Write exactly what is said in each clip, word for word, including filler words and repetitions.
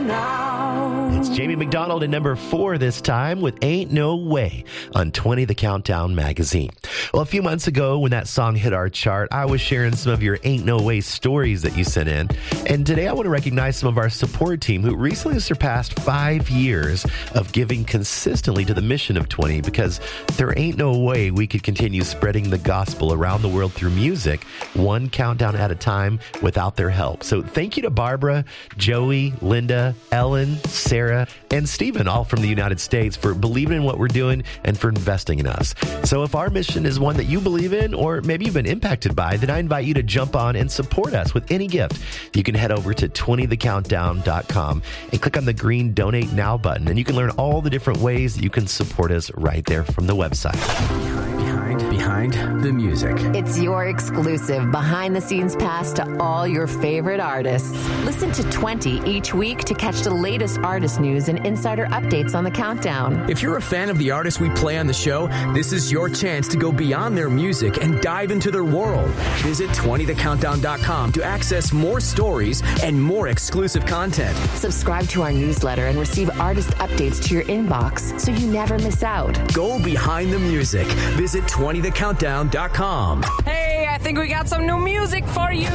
now. It's Jamie McDonald at number four this time with Ain't No Way on twenty The Countdown magazine. Well, a few months ago when that song hit our chart, I was sharing some of your Ain't No Way stories that you sent in. And today I want to recognize some of our support team who recently surpassed five years of giving consistently to the mission of twenty, because there ain't no way we could continue spreading the gospel around the world through music, one countdown at a time, without their help. So thank you to Barbara, Joey, Linda, Ellen, Sarah, and Stephen, all from the United States, for believing in what we're doing and for investing in us. So if our mission is one that you believe in, or maybe you've been impacted by, then I invite you to jump on and support us with any gift. You can head over to twenty the countdown dot com and click on the green Donate Now button, and you can learn all the different ways that you can support us right there from the website. Behind, behind, behind the music. It's your exclusive behind-the-scenes pass to all your favorite artists. Listen to twenty each week to catch the latest artist news and insider updates on the countdown. If you're a fan of the artists we play on the show, this is your chance to go beyond their music and dive into their world. Visit twenty the countdown dot com to access more stories and more exclusive content. Subscribe to our newsletter and receive artist updates to your inbox so you never miss out. Go behind the music. Visit twenty the countdown dot com. Hey, I think we got some new music for you.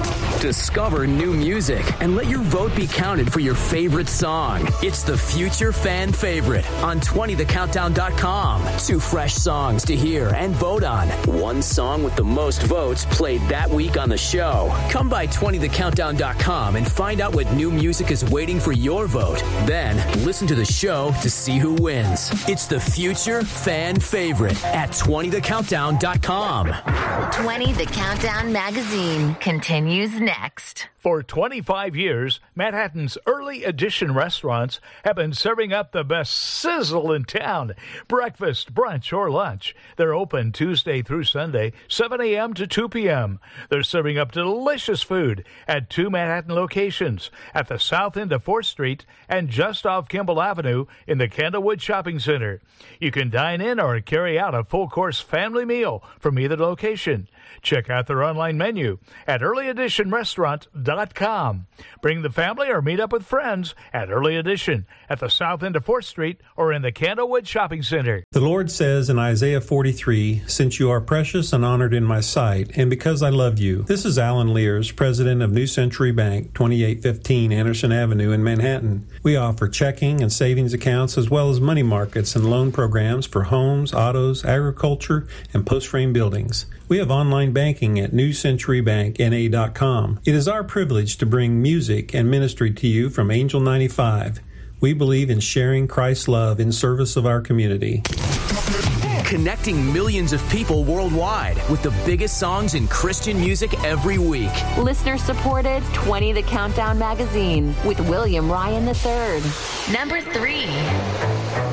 Discover new music and let your vote be counted for your favorite song. It's the Future Fan Favorite on twenty the countdown dot com. Two fresh songs to hear and vote on. One song with the most votes played that week on the show. Come by twenty the countdown dot com and find out what new music is waiting for your vote. Then listen to the show to see who wins. It's the Future Fan Favorite at twenty the countdown dot com. twenty The Countdown magazine continues next. For twenty-five years, Manhattan's early edition restaurants have been serving up the best sizzle in town. Breakfast, brunch, or lunch. They're open Tuesday through Sunday, seven a.m. to two p.m. They're serving up delicious food at two Manhattan locations, at the south end of fourth Street and just off Kimball Avenue in the Candlewood Shopping Center. You can dine in or carry out a full-course family meal from either location. Check out their online menu at early edition restaurant dot com. Bring the family or meet up with friends at Early Edition at the south end of fourth Street or in the Candlewood Shopping Center. The Lord says in Isaiah forty-three, "Since you are precious and honored in my sight, and because I love you." This is Alan Lears, president of New Century Bank, twenty-eight fifteen Anderson Avenue in Manhattan. We offer checking and savings accounts as well as money markets and loan programs for homes, autos, agriculture, and post-frame buildings. We have online banking at new century bank n a dot com. It is our privilege to bring music and ministry to you from Angel ninety-five. We believe in sharing Christ's love in service of our community. Connecting millions of people worldwide with the biggest songs in Christian music every week. Listener supported twenty The Countdown magazine with William Ryan the third. Number three.